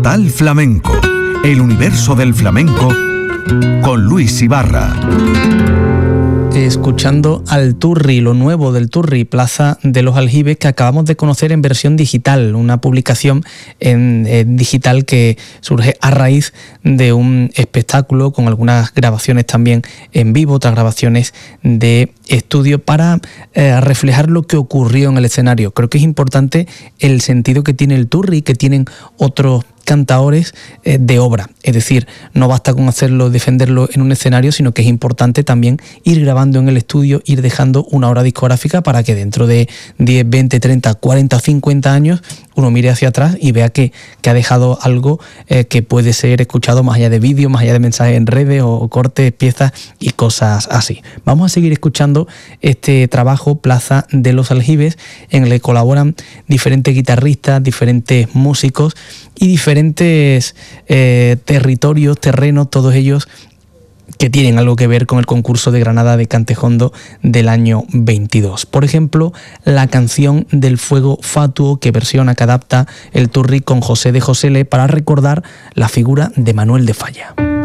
Portal Flamenco, el universo del flamenco con Luis Ibarra. Escuchando al Turri, lo nuevo del Turri, Plaza de los Aljibes, que acabamos de conocer en versión digital, una publicación en digital que surge a raíz de un espectáculo con algunas grabaciones también en vivo, otras grabaciones de estudio para reflejar lo que ocurrió en el escenario. Creo que es importante el sentido que tiene el Turri, que tienen otros cantaores de obra, es decir, no basta con hacerlo, defenderlo en un escenario, sino que es importante también ir grabando en el estudio, ir dejando una obra discográfica para que dentro de 10, 20, 30, 40, 50 años uno mire hacia atrás y vea que ha dejado algo que puede ser escuchado más allá de vídeos, más allá de mensajes en redes o cortes, piezas y cosas así. Vamos a seguir escuchando este trabajo, Plaza de los Aljibes, en el que colaboran diferentes guitarristas, diferentes músicos y diferentes territorios, terrenos, todos ellos que tienen algo que ver con el concurso de Granada de Cantejondo del año 22. Por ejemplo, la canción del Fuego Fatuo, que versiona, que adapta el Turri con José de Josele para recordar la figura de Manuel de Falla.